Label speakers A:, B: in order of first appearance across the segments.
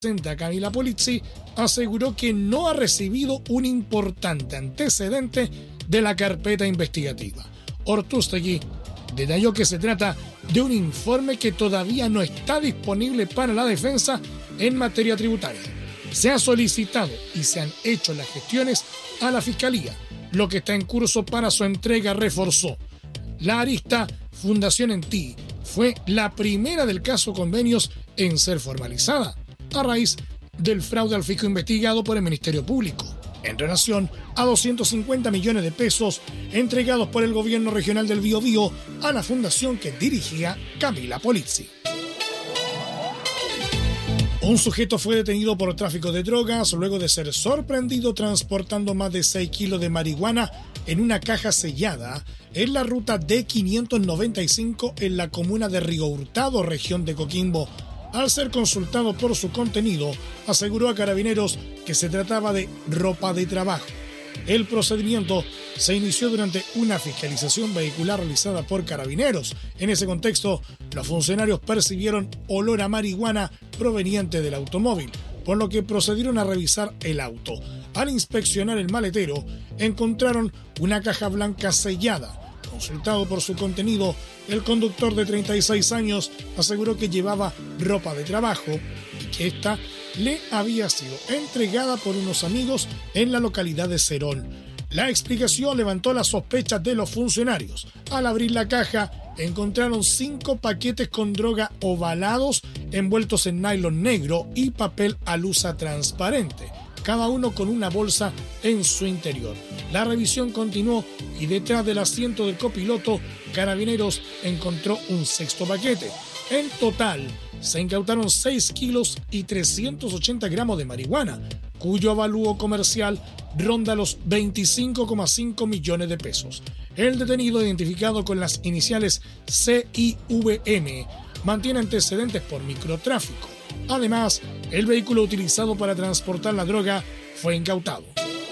A: Camila Polizzi, aseguró que no ha recibido un importante antecedente de la carpeta investigativa. Ortúztegui detalló que se trata de un informe que todavía no está disponible para la defensa en materia tributaria. Se ha solicitado y se han hecho las gestiones a la Fiscalía, lo que está en curso para su entrega, reforzó. La arista Fundación Enti fue la primera del caso Convenios en ser formalizada, a raíz del fraude al fisco investigado por el Ministerio Público, en relación a 250 millones de pesos entregados por el gobierno regional del Biobío a la fundación que dirigía Camila Polizzi. Un sujeto fue detenido por tráfico de drogas luego de ser sorprendido transportando más de 6 kilos de marihuana en una caja sellada en la ruta D595 en la comuna de Río Hurtado, región de Coquimbo. Al ser consultado por su contenido, aseguró a Carabineros que se trataba de ropa de trabajo. El procedimiento se inició durante una fiscalización vehicular realizada por Carabineros. En ese contexto, los funcionarios percibieron olor a marihuana proveniente del automóvil, por lo que procedieron a revisar el auto. Al inspeccionar el maletero, encontraron una caja blanca sellada. Consultado por su contenido, el conductor de 36 años aseguró que llevaba ropa de trabajo y que ésta le había sido entregada por unos amigos en la localidad de Cerón. La explicación levantó las sospechas de los funcionarios. Al abrir la caja, encontraron 5 paquetes con droga ovalados envueltos en nylon negro y papel alusa transparente, cada uno con una bolsa en su interior. La revisión continuó y detrás del asiento del copiloto, Carabineros encontró un 6º paquete. En total, se incautaron 6 kilos y 380 gramos de marihuana, cuyo avalúo comercial ronda los 25,5 millones de pesos. El detenido, identificado con las iniciales CIVM, mantiene antecedentes por microtráfico. Además, el vehículo utilizado para transportar la droga fue incautado.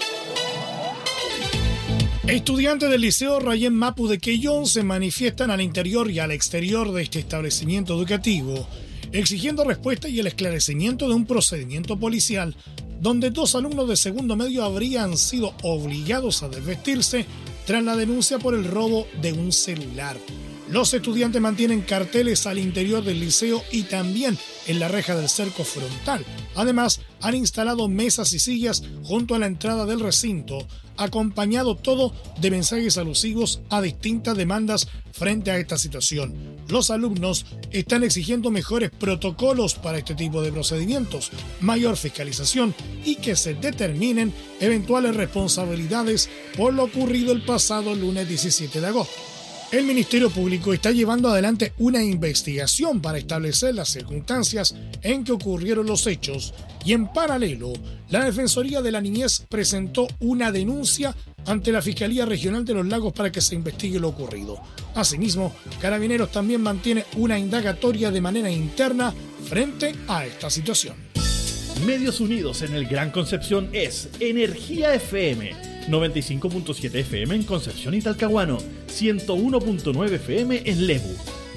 A: Estudiantes del Liceo Rayén Mapu de Quellón se manifiestan al interior y al exterior de este establecimiento educativo, exigiendo respuesta y el esclarecimiento de un procedimiento policial donde 2 alumnos de segundo medio habrían sido obligados a desvestirse tras la denuncia por el robo de un celular. Los estudiantes mantienen carteles al interior del liceo y también en la reja del cerco frontal. Además, han instalado mesas y sillas junto a la entrada del recinto, acompañado todo de mensajes alusivos a distintas demandas frente a esta situación. Los alumnos están exigiendo mejores protocolos para este tipo de procedimientos, mayor fiscalización y que se determinen eventuales responsabilidades por lo ocurrido el pasado lunes 17 de agosto. El Ministerio Público está llevando adelante una investigación para establecer las circunstancias en que ocurrieron los hechos y, en paralelo, la Defensoría de la Niñez presentó una denuncia ante la Fiscalía Regional de los Lagos para que se investigue lo ocurrido. Asimismo, Carabineros también mantiene una indagatoria de manera interna frente a esta situación.
B: Medios unidos en el Gran Concepción es Energía FM. 95.7 FM en Concepción y Talcahuano, 101.9 FM en Lebu,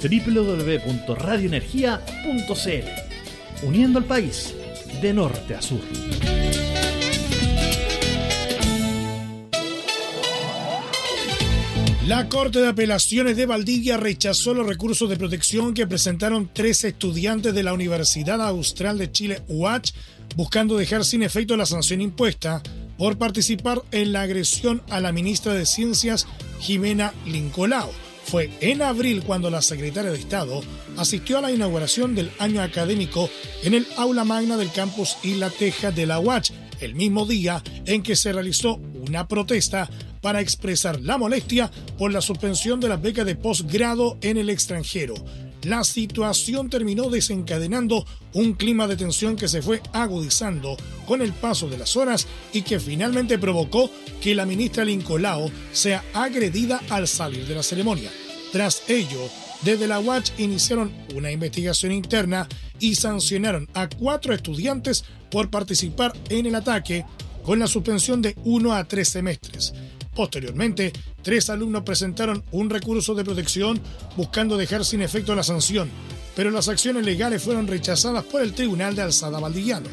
B: www.radioenergia.cl, uniendo al país de norte a sur.
A: La Corte de Apelaciones de Valdivia rechazó los recursos de protección que presentaron 13 estudiantes de la Universidad Austral de Chile, UACH, buscando dejar sin efecto la sanción impuesta por participar en la agresión a la ministra de Ciencias, Jimena Lincolao. Fue en abril cuando la secretaria de Estado asistió a la inauguración del año académico en el aula magna del campus Isla Teja de la UACH, el mismo día en que se realizó una protesta para expresar la molestia por la suspensión de las becas de posgrado en el extranjero. La situación terminó desencadenando un clima de tensión que se fue agudizando con el paso de las horas y que finalmente provocó que la ministra Lincolao sea agredida al salir de la ceremonia. Tras ello, desde la UACH iniciaron una investigación interna y sancionaron a 4 estudiantes por participar en el ataque con la suspensión de 1 a 3 semestres. Posteriormente, 3 alumnos presentaron un recurso de protección buscando dejar sin efecto la sanción. pero las acciones legales fueron rechazadas por el Tribunal de Alzada Valdillano.